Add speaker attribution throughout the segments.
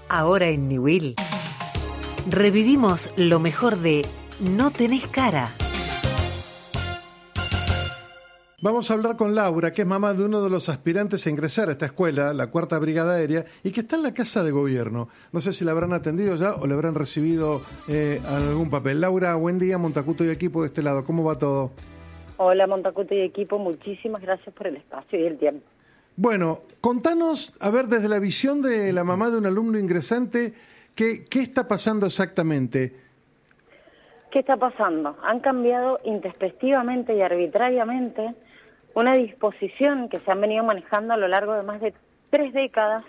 Speaker 1: Ahora en Niwil, revivimos lo mejor de No tenés cara.
Speaker 2: Vamos a hablar con Laura, que es mamá de uno de los aspirantes a ingresar a esta escuela, la 4ª Brigada Aérea, y que está en la Casa de Gobierno. No sé si la habrán atendido ya o le habrán recibido algún papel. Laura, buen día, Montacuto y equipo de este lado. ¿Cómo va todo?
Speaker 3: Hola, Montacuto y equipo. Muchísimas gracias por el espacio y el tiempo.
Speaker 2: Bueno, contanos, a ver, desde la visión de la mamá de un alumno ingresante, ¿qué está pasando exactamente?
Speaker 3: ¿Qué está pasando? Han cambiado intempestivamente y arbitrariamente una disposición que se han venido manejando a lo largo de más de 3 décadas,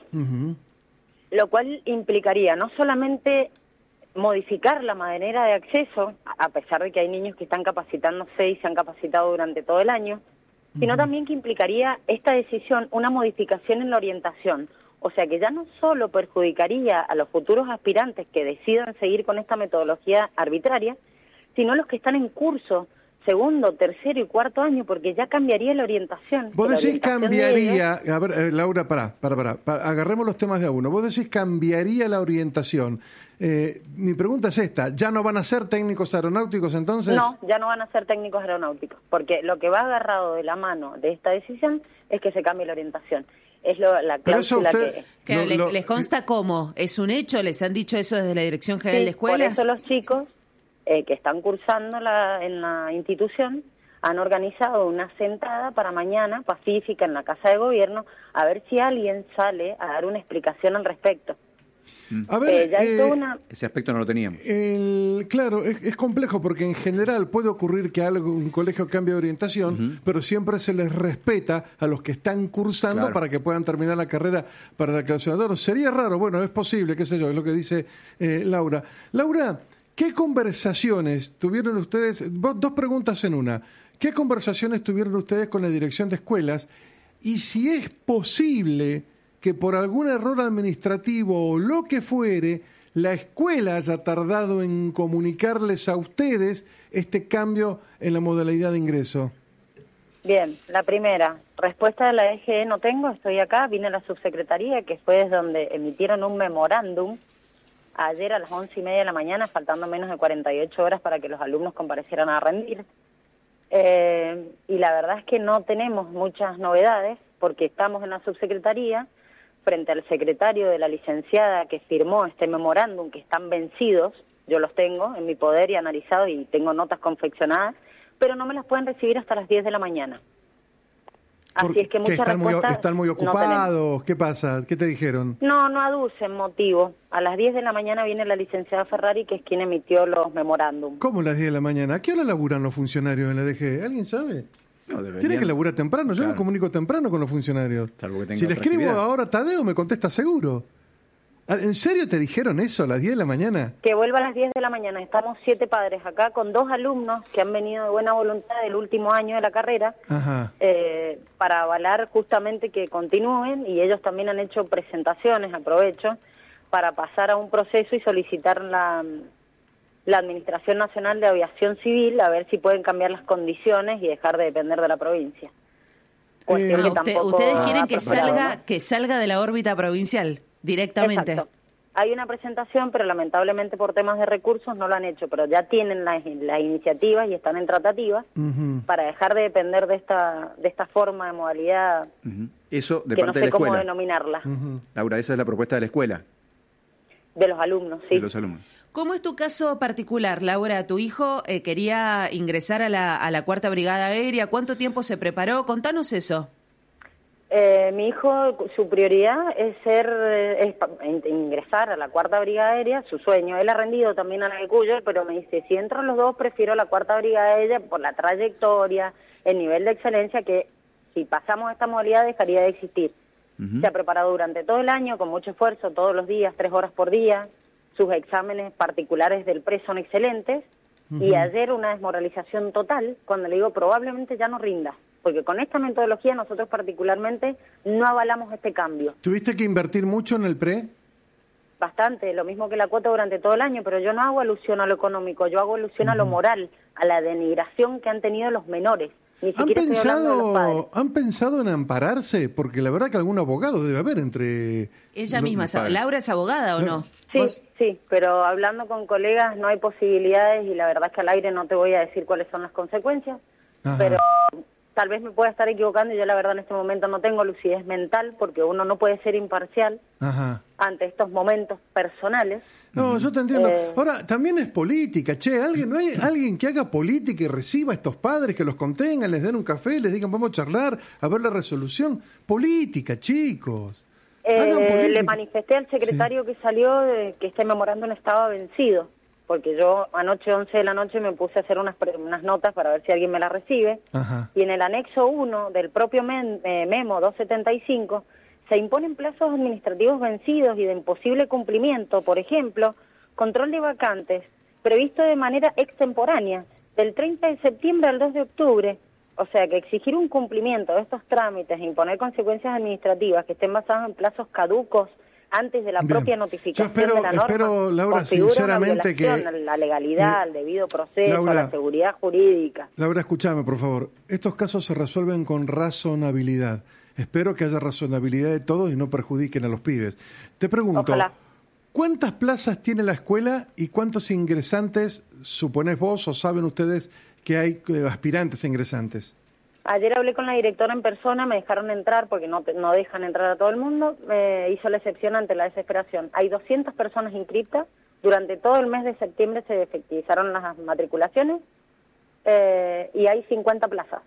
Speaker 3: lo cual implicaría no solamente modificar la manera de acceso, a pesar de que hay niños que están capacitándose y se han capacitado durante todo el año, sino también que implicaría esta decisión una modificación en la orientación. O sea que ya no solo perjudicaría a los futuros aspirantes que decidan seguir con esta metodología arbitraria, sino los que están en curso, segundo, tercero y cuarto año, porque ya cambiaría la orientación.
Speaker 2: Vos decís cambiaría, a ver, Laura, pará, agarremos los temas de a uno. Vos decís cambiaría la orientación. Mi pregunta es esta, ¿ya no van a ser técnicos aeronáuticos entonces?
Speaker 3: No, ya no van a ser técnicos aeronáuticos, porque lo que va agarrado de la mano de esta decisión es que se cambie la orientación. Es la cláusula
Speaker 4: que... ¿Les consta cómo? ¿Es un hecho? ¿Les han dicho eso desde la Dirección General de Escuelas?
Speaker 3: Por eso los chicos que están cursando en la institución han organizado una sentada para mañana, pacífica, en la Casa de Gobierno, a ver si alguien sale a dar una explicación al respecto.
Speaker 2: A ver,
Speaker 5: ese aspecto no lo teníamos.
Speaker 2: Claro, es complejo porque en general puede ocurrir que un colegio cambie de orientación, pero siempre se les respeta a los que están cursando para que puedan terminar la carrera para el clausurador. Sería raro, bueno, es posible, qué sé yo, es lo que dice Laura. Laura, ¿qué conversaciones tuvieron ustedes? Dos preguntas en una. ¿Qué conversaciones tuvieron ustedes con la dirección de escuelas? Y si es posible que por algún error administrativo o lo que fuere, la escuela haya tardado en comunicarles a ustedes este cambio en la modalidad de ingreso.
Speaker 3: Bien, la primera, respuesta de la EGE no tengo, estoy acá, vine a la subsecretaría, que fue desde donde emitieron un memorándum ayer a las 11:30 de la mañana, faltando menos de 48 horas para que los alumnos comparecieran a rendir. Y la verdad es que no tenemos muchas novedades, porque estamos en la subsecretaría, frente al secretario de la licenciada que firmó este memorándum, que están vencidos, yo los tengo en mi poder y analizado y tengo notas confeccionadas, pero no me las pueden recibir hasta las 10 de la mañana. Así es que muchas respuestas
Speaker 2: están muy ocupados, no. ¿Qué pasa? ¿Qué te dijeron?
Speaker 3: No aducen motivo. A las 10 de la mañana viene la licenciada Ferrari, que es quien emitió los memorándums.
Speaker 2: ¿Cómo a las 10 de la mañana? ¿A qué hora laburan los funcionarios en la DG? ¿Alguien sabe?
Speaker 5: No,
Speaker 2: tiene que laburar temprano, yo me comunico temprano con los funcionarios. Si le escribo ahora Tadeo, me contesta seguro. ¿En serio te dijeron eso a las 10 de la mañana?
Speaker 3: Que vuelva a las 10 de la mañana. Estamos 7 padres acá con 2 alumnos que han venido de buena voluntad del último año de la carrera para avalar justamente que continúen, y ellos también han hecho presentaciones, aprovecho, para pasar a un proceso y solicitar la Administración Nacional de Aviación Civil, a ver si pueden cambiar las condiciones y dejar de depender de la provincia.
Speaker 4: Ustedes quieren que salga de la órbita provincial directamente.
Speaker 3: Exacto. Hay una presentación, pero lamentablemente por temas de recursos no lo han hecho, pero ya tienen las iniciativas y están en tratativas para dejar de depender de esta forma de modalidad.
Speaker 5: Eso de
Speaker 3: que
Speaker 5: parte
Speaker 3: no sé
Speaker 5: de la
Speaker 3: cómo
Speaker 5: escuela.
Speaker 3: denominarla.
Speaker 5: Laura, esa es la propuesta de la escuela.
Speaker 3: De los alumnos, sí.
Speaker 5: De los alumnos.
Speaker 4: ¿Cómo es tu caso particular, Laura? Tu hijo quería ingresar a la 4ª Brigada Aérea. ¿Cuánto tiempo se preparó? Contanos eso.
Speaker 3: Mi hijo, su prioridad es ingresar a la 4ª Brigada Aérea, su sueño. Él ha rendido también a la de Cuyo, pero me dice, si entro los dos, prefiero la 4ª Brigada Aérea por la trayectoria, el nivel de excelencia, que si pasamos esta modalidad dejaría de existir. Se ha preparado durante todo el año, con mucho esfuerzo, todos los días, 3 horas por día. Sus exámenes particulares del PRE son excelentes. Y ayer una desmoralización total, cuando le digo probablemente ya no rinda. Porque con esta metodología nosotros particularmente no avalamos este cambio.
Speaker 2: ¿Tuviste que invertir mucho en el PRE?
Speaker 3: Bastante, lo mismo que la cuota durante todo el año, pero yo no hago alusión a lo económico, yo hago alusión a lo moral, a la denigración que han tenido los menores. Ni siquiera estoy hablando de los padres.
Speaker 2: ¿Han pensado en ampararse? Porque la verdad que algún abogado debe haber entre...
Speaker 4: Ella misma, ¿Laura es abogada o no?
Speaker 3: Sí, pero hablando con colegas no hay posibilidades y la verdad es que al aire no te voy a decir cuáles son las consecuencias, pero tal vez me pueda estar equivocando y yo la verdad en este momento no tengo lucidez mental porque uno no puede ser imparcial ante estos momentos personales.
Speaker 2: No, yo te entiendo. Ahora, también es política, ¿no hay alguien que haga política y reciba a estos padres, que los contengan, les den un café, les digan vamos a charlar, a ver la resolución? Política, chicos.
Speaker 3: Le manifesté al secretario que salió que este memorándum estaba vencido, porque yo anoche 11 de la noche me puse a hacer unas notas para ver si alguien me las recibe, y en el anexo 1 del propio memo 275 se imponen plazos administrativos vencidos y de imposible cumplimiento, por ejemplo, control de vacantes previsto de manera extemporánea del 30 de septiembre al 2 de octubre. O sea, que exigir un cumplimiento de estos trámites e imponer consecuencias administrativas que estén basadas en plazos caducos antes de la propia notificación de la norma,
Speaker 2: espero, Laura, sinceramente que
Speaker 3: la legalidad, el debido proceso, Laura, la seguridad jurídica.
Speaker 2: Laura, escúchame, por favor. Estos casos se resuelven con razonabilidad. Espero que haya razonabilidad de todos y no perjudiquen a los pibes. Te pregunto, ojalá. ¿Cuántas plazas tiene la escuela y cuántos ingresantes suponés vos o saben ustedes que hay aspirantes e ingresantes?
Speaker 3: Ayer hablé con la directora en persona, me dejaron entrar porque no dejan entrar a todo el mundo, me hizo la excepción ante la desesperación. Hay 200 personas inscriptas, durante todo el mes de septiembre se efectivizaron las matriculaciones y hay 50 plazas.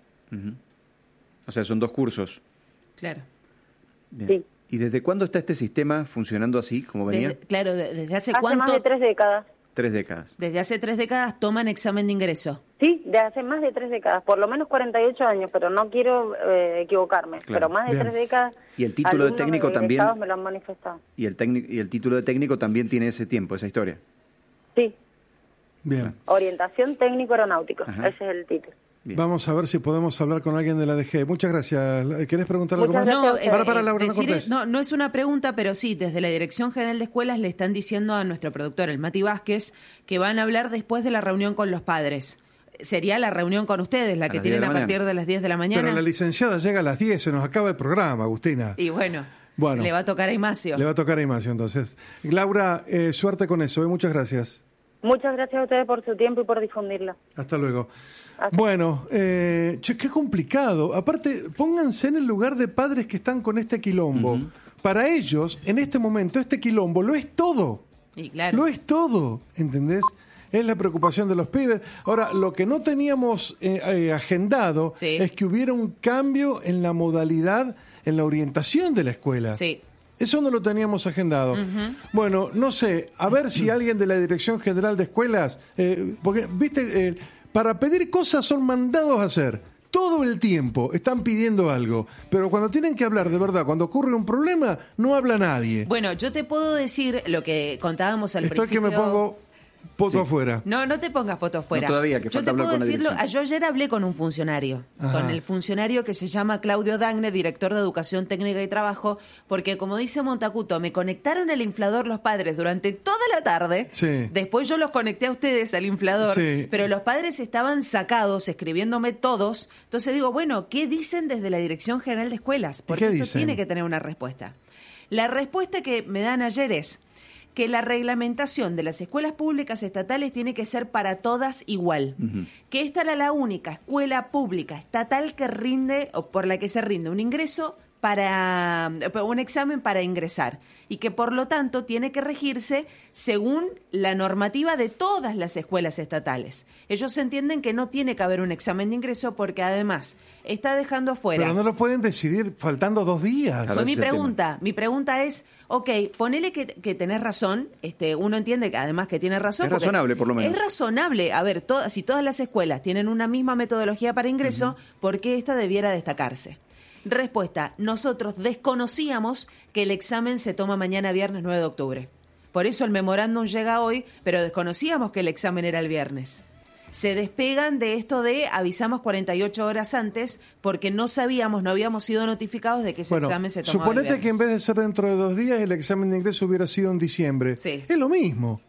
Speaker 5: O sea, son 2 cursos.
Speaker 4: Claro.
Speaker 5: Bien.
Speaker 3: Sí.
Speaker 5: ¿Y desde cuándo está este sistema funcionando así, como venía?
Speaker 4: ¿Desde hace
Speaker 3: cuánto? Hace más de 3 décadas.
Speaker 5: 3 décadas.
Speaker 4: Desde hace 3 décadas toman examen de ingreso.
Speaker 3: Sí, de hace más de 3 décadas, por lo menos 48 años, pero no quiero equivocarme, pero más de 3 décadas.
Speaker 5: Y el título de técnico también.
Speaker 3: Me lo han manifestado.
Speaker 5: Y el título de técnico también tiene ese tiempo, esa historia.
Speaker 3: Sí.
Speaker 2: Bien.
Speaker 3: Orientación técnico aeronáutico, ese es el título.
Speaker 2: Bien. Vamos a ver si podemos hablar con alguien de la DG. Muchas gracias. ¿Querés preguntar algo más?
Speaker 4: No,
Speaker 2: para Laura,
Speaker 4: no es una pregunta, pero sí, desde la Dirección General de Escuelas le están diciendo a nuestro productor, el Mati Vázquez, que van a hablar después de la reunión con los padres. Sería la reunión con ustedes, la que tienen a partir de las 10 de la mañana.
Speaker 2: Pero la licenciada llega a las 10, se nos acaba el programa, Agustina.
Speaker 4: Y bueno, le va a tocar a Imacio.
Speaker 2: Le va a tocar a Imacio, entonces. Laura, suerte con eso, muchas gracias.
Speaker 3: Muchas gracias a ustedes por su tiempo y por difundirlo.
Speaker 2: Hasta luego. Bueno, qué complicado. Aparte, pónganse en el lugar de padres que están con este quilombo. Para ellos, en este momento, este quilombo lo es todo.
Speaker 4: Y claro.
Speaker 2: Lo es todo, ¿entendés? Es la preocupación de los pibes. Ahora, lo que no teníamos agendado es que hubiera un cambio en la modalidad, en la orientación de la escuela.
Speaker 4: Sí.
Speaker 2: Eso no lo teníamos agendado. Bueno, no sé, a ver si alguien de la Dirección General de Escuelas, porque, viste, para pedir cosas son mandados a hacer. Todo el tiempo están pidiendo algo, pero cuando tienen que hablar de verdad, cuando ocurre un problema, no habla nadie.
Speaker 4: Bueno, yo te puedo decir lo que contábamos al principio.
Speaker 2: Estoy que me pongo poto afuera.
Speaker 4: No te pongas poto afuera.
Speaker 5: No, todavía, que falta hablar con la dirección.
Speaker 4: Yo ayer hablé con un funcionario, con el funcionario que se llama Claudio Dagne, director de Educación Técnica y Trabajo, porque como dice Montacuto, me conectaron al inflador los padres durante toda la tarde, después yo los conecté a ustedes al inflador, pero los padres estaban sacados, escribiéndome todos, entonces digo, bueno, ¿qué dicen desde la Dirección General de Escuelas? Porque esto tiene que tener una respuesta. La respuesta que me dan ayer es que la reglamentación de las escuelas públicas estatales tiene que ser para todas igual. Que esta era la única escuela pública estatal que rinde, o por la que se rinde un ingreso para un examen para ingresar. Y que por lo tanto tiene que regirse según la normativa de todas las escuelas estatales. Ellos entienden que no tiene que haber un examen de ingreso porque además está dejando afuera.
Speaker 2: Pero no lo pueden decidir faltando 2 días.
Speaker 4: Pues mi pregunta es, ok, ponele que tenés razón, uno entiende que además que tiene razón.
Speaker 5: Es razonable, por lo menos.
Speaker 4: Es razonable, a ver, si todas las escuelas tienen una misma metodología para ingreso, ¿por qué esta debiera destacarse? Respuesta, nosotros desconocíamos que el examen se toma mañana viernes 9 de octubre. Por eso el memorándum llega hoy, pero desconocíamos que el examen era el viernes. Se despegan de esto de avisamos 48 horas antes porque no habíamos sido notificados de que ese examen se tomaba el viernes.
Speaker 2: Suponete que en vez de ser dentro de 2 días, el examen de ingreso hubiera sido en diciembre.
Speaker 4: Sí.
Speaker 2: Es lo mismo.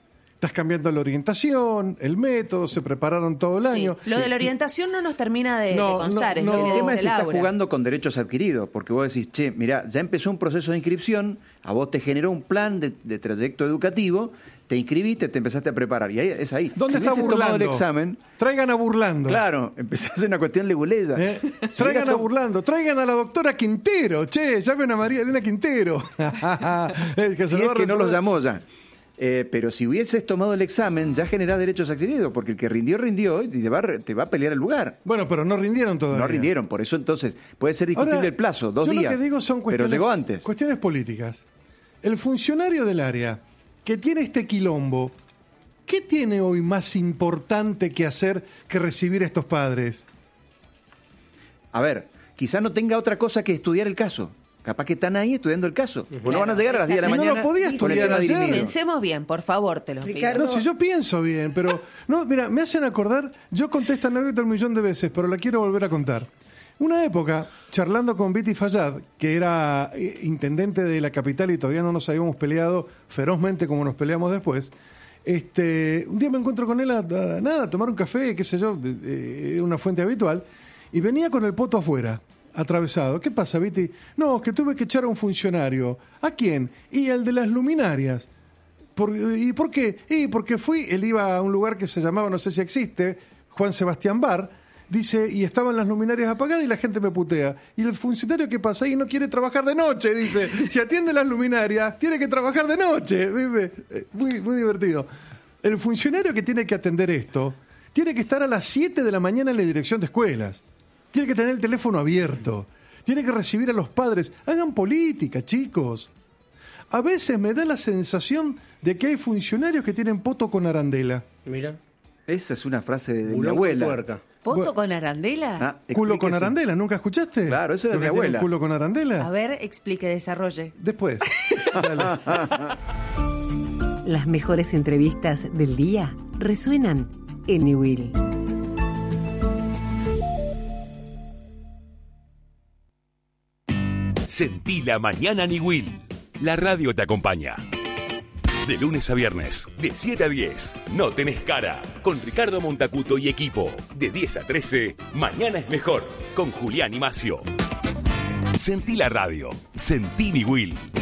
Speaker 2: estás cambiando la orientación, el método, se prepararon todo el año.
Speaker 4: Lo de la orientación no nos termina de constar.
Speaker 5: El tema es si estás jugando con derechos adquiridos, porque vos decís, che, mirá, ya empezó un proceso de inscripción, a vos te generó un plan de trayecto educativo, te inscribiste, te empezaste a preparar, y ahí es ahí.
Speaker 2: ¿Dónde está Burlando?
Speaker 5: Tomado el examen,
Speaker 2: traigan a Burlando.
Speaker 5: Claro, empezás a hacer una cuestión leguleya.
Speaker 2: Traigan a Burlando, traigan a la doctora Quintero, llamen a María Elena Quintero.
Speaker 5: que no lo llamó ya. Pero si hubieses tomado el examen, ya generás derechos adquiridos, porque el que rindió y te va a pelear el lugar.
Speaker 2: Bueno, pero no rindieron todavía.
Speaker 5: No rindieron, por eso entonces puede ser discutible el plazo, 2 días.
Speaker 2: Yo lo que digo son
Speaker 5: pero llegó antes.
Speaker 2: Cuestiones políticas. El funcionario del área que tiene este quilombo, ¿qué tiene hoy más importante que hacer que recibir a estos padres?
Speaker 5: A ver, quizá no tenga otra cosa que estudiar el caso. Capaz que están ahí estudiando el caso. Claro, no van a llegar a las 10 de la mañana.
Speaker 2: No lo podía estudiar ayer.
Speaker 4: Pensemos bien, por favor, te lo pido.
Speaker 2: No, si yo pienso bien, pero... No, mira, me hacen acordar... Yo conté esta anécdota 1.000.000 de veces, pero la quiero volver a contar. Una época, charlando con Viti Fayad, que era intendente de la capital y todavía no nos habíamos peleado ferozmente como nos peleamos después, un día me encuentro con él a tomar un café, qué sé yo, una fuente habitual, y venía con el poto afuera, atravesado. ¿Qué pasa, Viti? No, es que tuve que echar a un funcionario. ¿A quién? Y el de las luminarias. ¿Y por qué? Y porque él iba a un lugar que se llamaba, no sé si existe, Juan Sebastián Bar. Dice, y estaban las luminarias apagadas y la gente me putea. Y el funcionario que pasa ahí no quiere trabajar de noche, dice. Si atiende las luminarias, tiene que trabajar de noche. Dice. Muy, muy divertido. El funcionario que tiene que atender esto, tiene que estar a las 7 de la mañana en la dirección de escuelas. Tiene que tener el teléfono abierto. Tiene que recibir a los padres. Hagan política, chicos. A veces me da la sensación de que hay funcionarios que tienen poto con arandela.
Speaker 6: Mira.
Speaker 5: Esa es una frase de mi abuela.
Speaker 6: Puerca.
Speaker 4: ¿Poto con arandela?
Speaker 2: Culo con arandela, ¿nunca escuchaste?
Speaker 5: Claro, eso es de mi abuela.
Speaker 2: ¿Culo con arandela?
Speaker 4: A ver, explique, desarrolle.
Speaker 2: Después.
Speaker 1: Las mejores entrevistas del día resuenan en Niwil.
Speaker 7: Sentí la mañana Niwil. La radio te acompaña. De lunes a viernes, de 7 a 10, No Tenés Cara, con Ricardo Montacuto y equipo. De 10 a 13, Mañana es Mejor, con Julián y Macio. Sentí la radio, sentí Niwil.